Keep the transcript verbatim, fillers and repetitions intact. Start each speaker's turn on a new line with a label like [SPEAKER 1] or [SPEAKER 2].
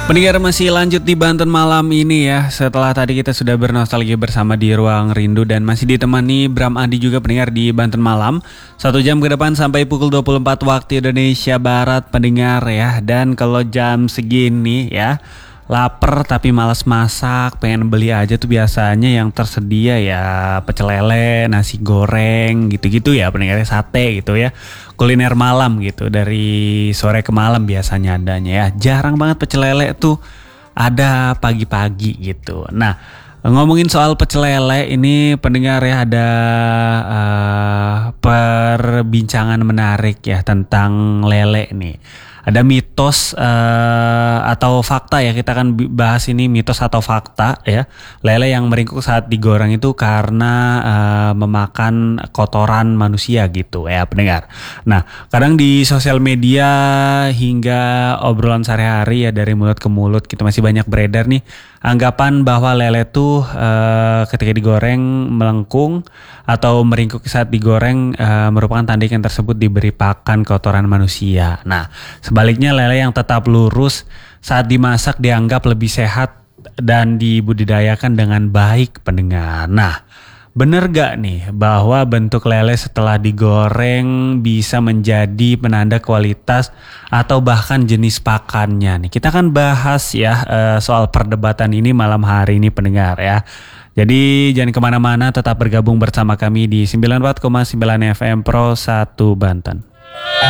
[SPEAKER 1] Pendengar, masih lanjut di Banten malam ini ya. Setelah tadi kita sudah bernostalgia bersama di Ruang Rindu dan masih ditemani Bram Adi juga pendengar di Banten malam. Satu jam ke depan sampai pukul dua puluh empat waktu Indonesia Barat pendengar ya. Dan kalau jam segini ya, lapar tapi malas masak, pengen beli aja tuh biasanya yang tersedia ya pecel lele, nasi goreng gitu-gitu ya pendengarnya, sate gitu ya. Kuliner malam gitu, dari sore ke malam biasanya adanya ya. Jarang banget pecel lele tuh ada pagi-pagi gitu. Nah, ngomongin soal pecel lele ini pendengar ya, ada uh, perbincangan menarik ya tentang lele nih. Ada mitos uh, atau fakta ya, kita akan bahas ini mitos atau fakta ya. Lele yang meringkuk saat digoreng itu karena uh, memakan kotoran manusia gitu ya pendengar. Nah, kadang di sosial media hingga obrolan sehari-hari ya dari mulut ke mulut gitu masih banyak beredar nih anggapan bahwa lele tuh uh, ketika digoreng melengkung atau meringkuk saat digoreng uh, merupakan tanda ikan tersebut diberi pakan kotoran manusia. Nah, sebaliknya lele yang tetap lurus saat dimasak dianggap lebih sehat dan dibudidayakan dengan baik pendengar. Nah, bener gak nih bahwa bentuk lele setelah digoreng bisa menjadi penanda kualitas atau bahkan jenis pakannya nih? Kita akan bahas ya uh, soal perdebatan ini malam hari ini pendengar ya. Jadi jangan kemana-mana, tetap bergabung bersama kami di sembilan puluh empat koma sembilan F M Pro satu Banten.